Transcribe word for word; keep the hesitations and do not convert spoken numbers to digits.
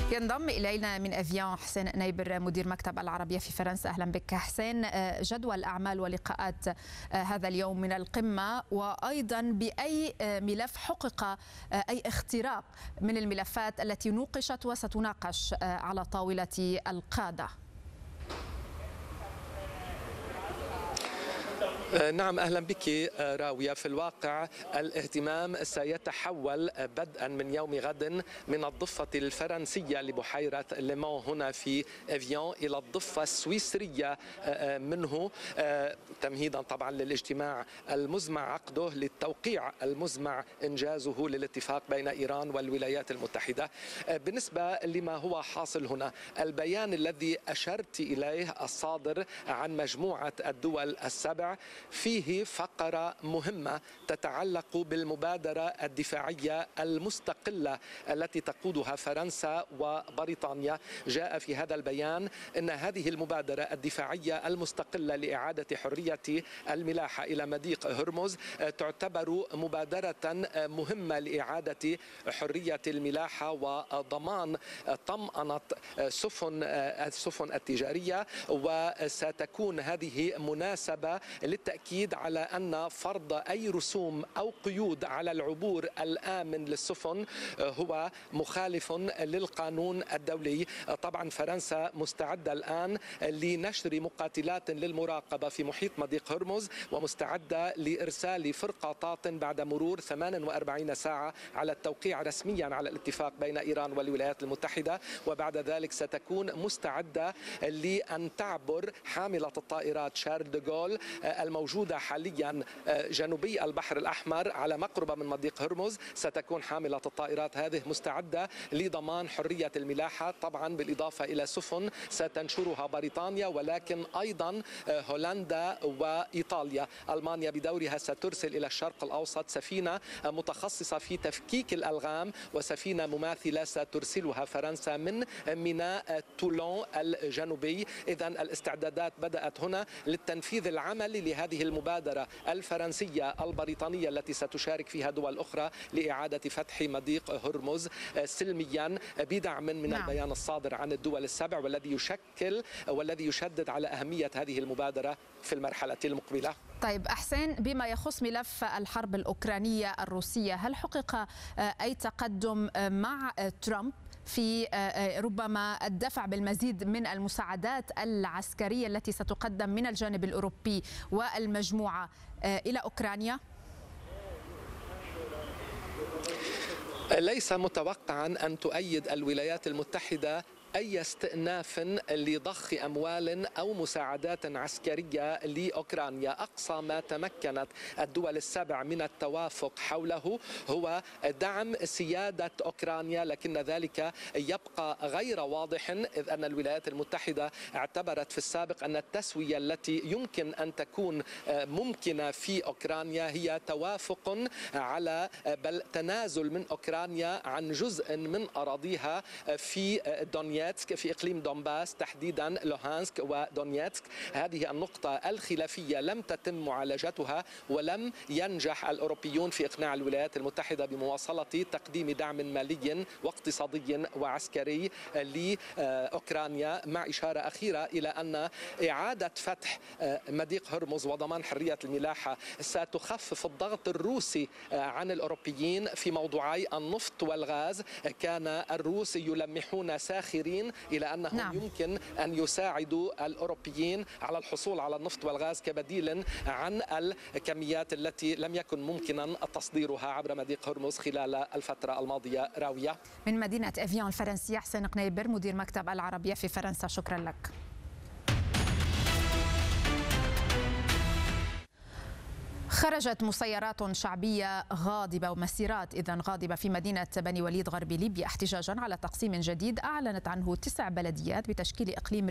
ينضم إلينا من أفيون حسين قنيبر مدير مكتب العربية في فرنسا. أهلا بك حسين. جدول الأعمال ولقاءات هذا اليوم من القمة، وأيضا بأي ملف حقق أي اختراق من الملفات التي نوقشت وستناقش على طاولة القادة؟ نعم، أهلا بك راوية. في الواقع الاهتمام سيتحول بدءا من يوم غد من الضفة الفرنسية لبحيرة ليمون هنا في افيون إلى الضفة السويسرية منه، تمهيدا طبعا للاجتماع المزمع عقده للتوقيع المزمع إنجازه للاتفاق بين إيران والولايات المتحدة. بالنسبة لما هو حاصل هنا، البيان الذي أشرت إليه الصادر عن مجموعة الدول السبع فيه فقرة مهمة تتعلق بالمبادرة الدفاعية المستقلة التي تقودها فرنسا وبريطانيا. جاء في هذا البيان أن هذه المبادرة الدفاعية المستقلة لإعادة حرية الملاحة إلى مضيق هرمز تعتبر مبادرة مهمة لإعادة حرية الملاحة وضمان طمأنة سفن السفن التجارية، وستكون هذه مناسبة للتأكيد على أن فرض أي رسوم أو قيود على العبور الآمن للسفن هو مخالف للقانون الدولي. طبعا فرنسا مستعدة الآن لنشر مقاتلات للمراقبة في محيط مضيق هرمز، ومستعدة لإرسال فرقاطات بعد مرور ثمان وأربعين ساعة على التوقيع رسميا على الاتفاق بين إيران والولايات المتحدة، وبعد ذلك ستكون مستعدة لأن تعبر حاملة الطائرات شارل دوغول الموجودة حاليا جنوبي البحر الأحمر على مقربة من مضيق هرمز. ستكون حاملة الطائرات هذه مستعدة لضمان حرية الملاحة، طبعا بالإضافة إلى سفن ستنشرها بريطانيا، ولكن أيضا هولندا وإيطاليا. ألمانيا بدورها سترسل إلى الشرق الأوسط سفينة متخصصة في تفكيك الألغام، وسفينة مماثلة سترسلها فرنسا من ميناء تولون الجنوبي. إذن الاستعدادات بدأت هنا للتنفيذ العملي لهذه المبادرة الفرنسية البريطانية التي ستشارك فيها دول أخرى لإعادة فتح مضيق هرمز سلميا بدعم من نعم. البيان الصادر عن الدول السبع، والذي يشكل والذي يشدد على أهمية هذه المبادرة في المرحلة المقبلة. طيب أحسن، بما يخص ملف الحرب الأوكرانية الروسية، هل حقق أي تقدم مع ترامب في ربما الدفع بالمزيد من المساعدات العسكرية التي ستقدم من الجانب الأوروبي والمجموعة إلى أوكرانيا؟ ليس متوقعا أن تؤيد الولايات المتحدة أي استئناف لضخ أموال أو مساعدات عسكرية لأوكرانيا. أقصى ما تمكنت الدول السبع من التوافق حوله هو دعم سيادة أوكرانيا، لكن ذلك يبقى غير واضح، إذ أن الولايات المتحدة اعتبرت في السابق أن التسوية التي يمكن أن تكون ممكنة في أوكرانيا هي توافق على بل تنازل من أوكرانيا عن جزء من أراضيها في دونيتسك في إقليم دونباس، تحديدا لوهانسك ودونيتسك. هذه النقطة الخلافية لم تتم معالجتها، ولم ينجح الأوروبيون في إقناع الولايات المتحدة بمواصلة تقديم دعم مالي واقتصادي وعسكري لأوكرانيا، مع إشارة أخيرة إلى أن إعادة فتح مضيق هرمز وضمان حرية الملاحة ستخفف الضغط الروسي عن الأوروبيين في موضوعي النفط والغاز. كان الروس يلمحون ساخرين إلى أنهم نعم. يمكن أن يساعدوا الأوروبيين على الحصول على النفط والغاز كبديل عن الكميات التي لم يكن ممكنا تصديرها عبر مضيق هرمز خلال الفترة الماضية. راوية من مدينة افيون الفرنسية، حسين قنيبر مدير مكتب العربية في فرنسا، شكرا لك. خرجت مسيرات شعبية غاضبة ومسيرات إذن غاضبة في مدينة بني وليد غرب ليبيا احتجاجا على تقسيم جديد أعلنت عنه تسع بلديات بتشكيل إقليم